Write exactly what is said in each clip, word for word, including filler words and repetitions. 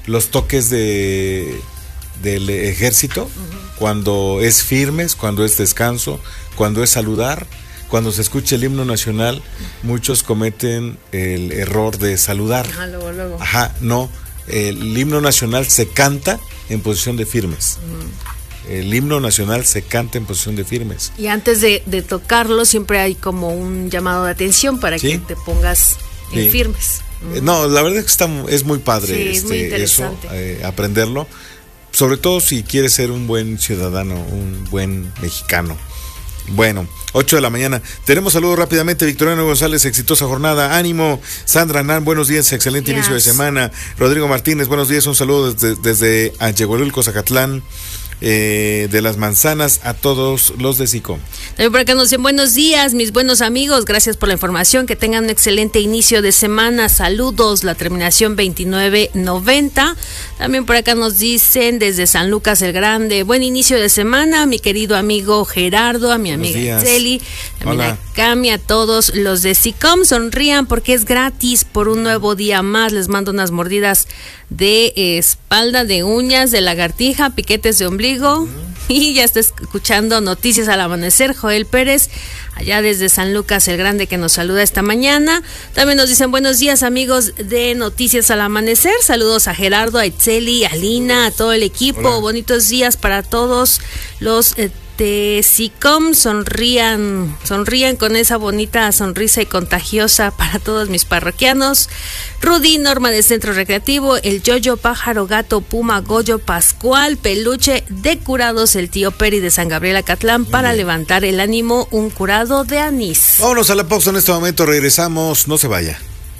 los toques de del ejército, uh-huh. cuando es firmes, cuando es descanso, cuando es saludar. Cuando se escucha el himno nacional, muchos cometen el error de saludar. Ajá, luego, luego. Ajá, no. El himno nacional se canta en posición de firmes. Uh-huh. El himno nacional se canta en posición de firmes. Y antes de, de tocarlo, siempre hay como un llamado de atención para ¿sí? que te pongas en sí. firmes. Uh-huh. No, la verdad es que está, es muy padre sí, este, es muy interesante. eso, eh, aprenderlo. Sobre todo si quieres ser un buen ciudadano, un buen mexicano. Bueno, ocho de la mañana. Tenemos saludos rápidamente. Victoriano González, exitosa jornada. Ánimo. Sandra Nan, buenos días, excelente yes. inicio de semana. Rodrigo Martínez, buenos días, un saludo desde, desde Anchehualulco, Zacatlán. Eh, de las manzanas a todos los de SICOM. También por acá nos dicen buenos días, mis buenos amigos, gracias por la información, que tengan un excelente inicio de semana, saludos, la terminación veintinueve noventa. También por acá nos dicen desde San Lucas el Grande, buen inicio de semana, mi querido amigo Gerardo, a mi amiga Celi, también a Cami, a todos los de SICOM, sonrían porque es gratis por un nuevo día más, les mando unas mordidas de espalda, de uñas, de lagartija, piquetes de ombligo. Y ya está escuchando Noticias al Amanecer, Joel Pérez, allá desde San Lucas el Grande, que nos saluda esta mañana. También nos dicen buenos días, amigos de Noticias al Amanecer. Saludos a Gerardo, a Itzeli, a Lina, a todo el equipo. Hola. Bonitos días para todos los eh, de SICOM. Sonrían, sonrían con esa bonita sonrisa y contagiosa para todos mis parroquianos. Rudy, Norma de Centro Recreativo, el Yoyo, Pájaro, Gato, Puma, Goyo, Pascual, Peluche, de Curados, el tío Peri de San Gabriel Acatlán, para levantar el ánimo, un curado de anís. Vámonos a la pausa en este momento, regresamos, no se vaya.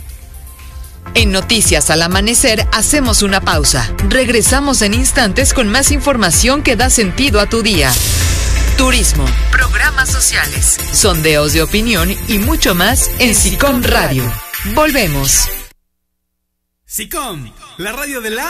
En Noticias al Amanecer hacemos una pausa. Regresamos en instantes con más información que da sentido a tu día. Turismo, programas sociales, sondeos de opinión y mucho más en SICOM Radio. Volvemos. SICOM, la radio de la